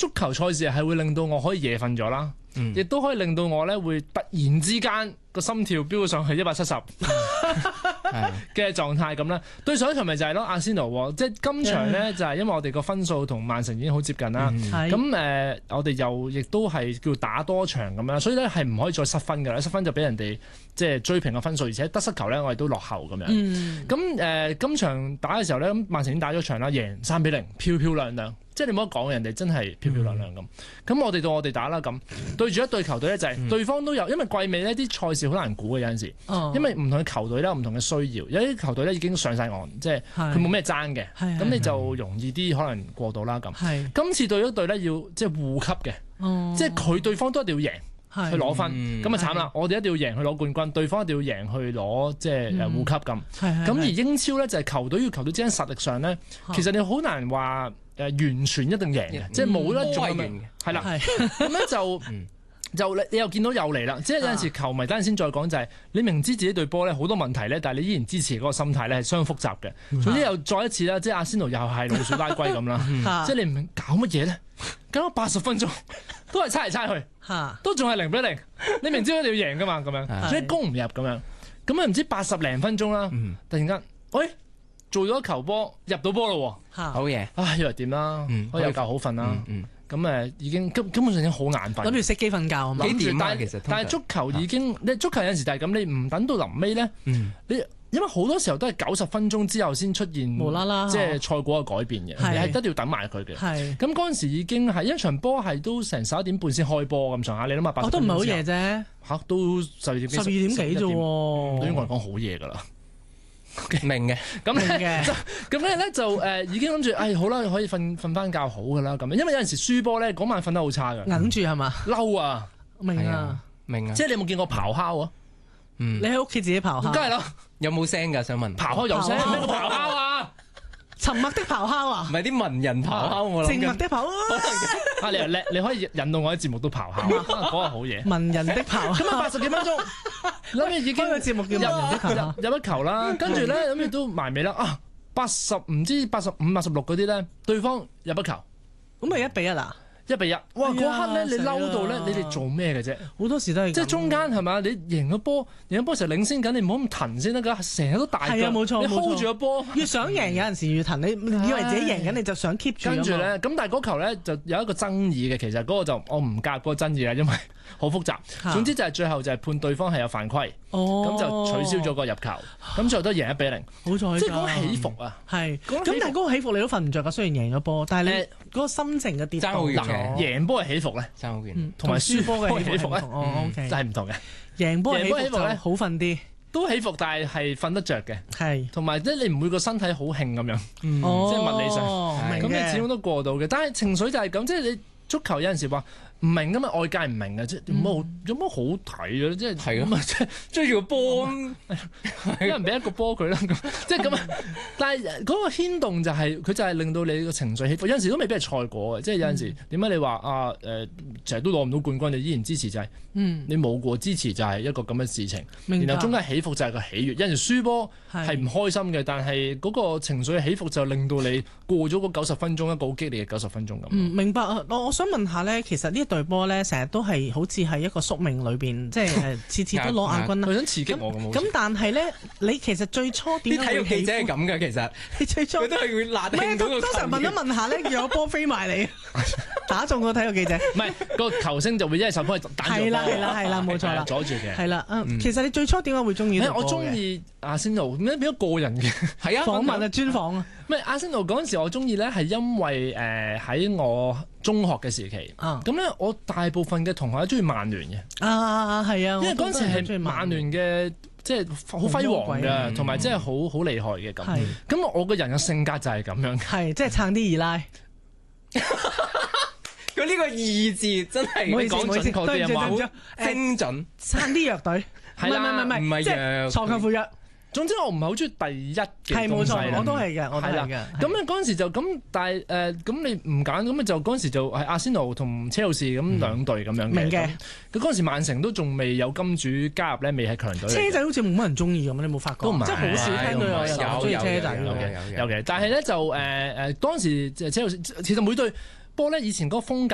足球賽事係會令到我可以夜瞓咗啦，亦都可以令到我咧會突然之間個心跳飆到上去170嘅狀態咁啦。對上一場咪就係咯，阿仙奴即係今場咧就係因為我哋個分數同曼城已經好接近啦。咁我哋又亦都係叫打多場咁樣，所以咧係唔可以再失分㗎啦。失分就俾人哋即係追平個分數，而且得失球咧我哋都落後咁樣。咁今場打嘅時候咧，咁曼城已經打咗場啦，贏3-0，漂漂亮亮。即係你唔好講人哋真係漂漂亮亮咁。咁我哋到我哋打啦咁，對住一隊球隊咧就係對方都有，因為季尾呢啲賽事好難估嘅有陣時，因為唔同嘅球隊啦，唔同嘅需要，有啲球隊咧已經上晒岸，即係佢冇咩爭嘅，咁你就容易啲可能過到啦咁。今次對一隊咧要即係互級嘅，即係佢對方都一定要贏。去攞分，咁啊慘啦！我哋一定要贏去攞冠軍，對方一定要贏去攞即係互級咁。咁而英超咧就係球隊與球隊之間實力上咧，其實你好難話完全一定贏嘅，即係冇一種咁樣。係啦，咁咧就你又見到又嚟啦，即係有陣時球迷等陣先再講就係你明知自己隊波咧好多問題咧，但係你依然支持嗰個心態咧係相當複雜嘅。總之又再一次啦，即係阿仙奴又係老鼠拉龜咁啦，即係你唔明搞乜嘢咧？搞咗80分鐘都係猜嚟猜去，都仲係0-0。你明知一定要贏噶嘛，咁樣所以攻唔入咁樣。咁啊唔知80零分鐘啦，突然間，喂，做咗球波入到波咯喎， 好嘢！ 以為點啦？可以有覺好瞓啦。咁已經根本上已經好眼瞓， 諗住熄機瞓覺啊嘛。 但係足球已經，足球有陣時就係咁，你唔等到臨尾咧，你因為好多時候都係90分鐘之後先出現無啦啦， 即係賽果嘅改變嘅，你係一定要等埋佢嘅。咁嗰陣時已經係一場波係都成11點半先開波咁上下，你諗下80分鐘。都唔係好夜啫，都12點幾啫喎，對於我嚟講好夜㗎啦。 明嘅， 咁咧就已經諗住，好啦，可以瞓翻覺好㗎啦咁。因為有陣時輸波咧，嗰晚瞓得好差㗎， 忍住係嘛？ 嬲啊！ 明啊， 即係你有冇見過咆哮啊？ 你喺屋企自己咆哮？ 梗係啦， 有冇聲㗎？想問。 咆哮有聲咩？咆哮啊！ 沉默的咆哮啊！ 唔係啲文人咆哮，我諗。 靜默的咆哮。 你又叻，你可以引到我喺節目都咆哮，嗰個好嘢。 文人的咆哮。 咁啊80幾分鐘，諗住已經個節目叫文人的咆哮入一球啦，跟住咧諗住都埋尾啦。80唔知85、86嗰啲咧，對方入一球， 咁咪1-1啦。 1-1，哇！嗰刻咧你嬲到咧，你哋做咩嘅啫？ 好多時都係即係中間係嘛？你贏咗波時候領先緊，你唔好咁騰先得㗎，成日都大腳。 係啊，冇錯， 你 hold 住個波， 越想贏有陣時越騰，你以為自己贏緊，你就想 keep 住。 跟住咧，咁但係嗰球咧就有一個爭議嘅，其實嗰個就我唔夾嗰個爭議啦，因為好複雜。總之就係最後就係判對方係有犯規，咁就取消咗個入球，咁最後都贏1-0。 好彩， 即係講起伏啊！ 係咁，但係嗰個起伏你都瞓唔着㗎。雖然贏咗波，但係你嗰個心情嘅跌爭好遠嘅。 贏波係起伏咧， 爭好遠， 同埋輸波嘅起伏咧， 就係唔同嘅。 贏波起伏咧好瞓啲， 都起伏，但係瞓得着嘅。 係， 同埋即係你唔會個身體好興咁樣，即係物理上，咁你始終都過到嘅。但係情緒就係咁，即係你足球有陣時話唔明㗎嘛，外界唔明嘅，即係有乜好睇嘅？即係咁啊，即係追住個波，有人俾一個波佢啦，即係咁啊。但係嗰個牽動就係佢就係令到你個情緒起伏。有陣時都未必係賽果嘅，即係有陣時點解你話成日都攞唔到冠軍，你依然支持就係你冇過支持就係一個咁嘅事情。然後中間起伏就係個喜悅。有陣時輸波係唔開心嘅，但係嗰個情緒起伏就令到你過咗嗰90分鐘，一個好激烈嘅90分鐘咁。 明白。我想問下咧，其實呢一隊波咧，成日都係好似係一個宿命裏邊，即係次次都攞亞軍啦。 佢想刺激我咁。 但係咧，你其實最初點解會啲體育記者係咁嘅？其實你最初佢都係會辣興到個球員。 通常問一問下咧，有波飛埋嚟，打中個體育記者。 唔係個球星就會因為受波打住。係啦，冇錯啦， 阻住嘅。 係啦，其實你最初點解會中意？ 我中意阿仙奴，點解變咗個人嘅？ 係啊， 訪問啊，專訪啊。 唔係阿仙奴嗰陣時，我中意咧係因為喺我中學嘅時期，咁咧我大部分嘅同學都中意曼聯嘅。係啊，因為嗰陣時係曼聯嘅，即係好輝煌嘅，同埋即係好厲害嘅咁。咁我個人嘅性格就係咁樣， 係即係撐啲二奶。 佢呢個二字真係唔講準確啲啊嘛， 精準撐啲弱隊。係啦，唔係即係錯強扶弱。 總之我唔係好中意第一嘅東西啦。 係冇錯，我都係嘅，我都係嘅。 咁咧嗰陣時就咁，但係咁你唔揀，咁就嗰陣時就係阿仙奴同車路士咁兩隊咁樣嘅。 明嘅。 佢嗰陣時曼城都仲未有金主加入咧，未係強隊。 車仔好似冇乜人中意咁，你冇發覺？ 都唔係， 即係好少聽到有人中意車仔嘅。有嘅，但係咧就當時車路士其實每隊波咧以前嗰個風